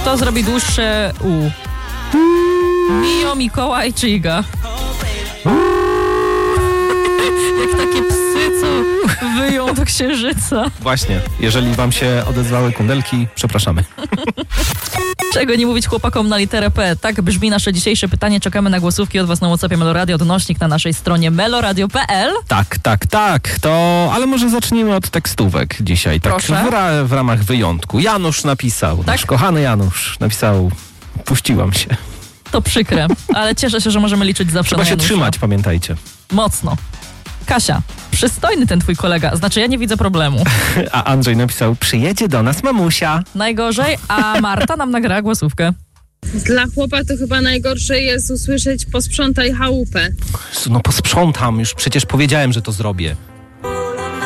Kto zrobi dłuższe U? Mio, Mikołaj czy Iga? Jak takie psy, co wyją do księżyca. Właśnie, jeżeli wam się odezwały kundelki, przepraszamy. Czego nie mówić chłopakom na literę P? Tak brzmi nasze dzisiejsze pytanie. Czekamy na głosówki od was na WhatsAppie Meloradio. Odnośnik na naszej stronie meloradio.pl. Tak. Ale może zacznijmy od tekstówek dzisiaj. Tak Proszę. w ramach wyjątku. Janusz napisał, Tak? nasz kochany Janusz napisał, puściłam się. To przykre, ale cieszę się, że możemy liczyć zawsze Trzeba na się Janusza. trzymać, pamiętajcie. Mocno. Kasia, przystojny ten twój kolega. Znaczy, ja nie widzę problemu. A Andrzej napisał, przyjedzie do nas mamusia. Najgorzej, a Marta nam nagrała głosówkę. Dla chłopa to chyba najgorsze jest usłyszeć posprzątaj chałupę. No posprzątam, już przecież powiedziałem, że to zrobię.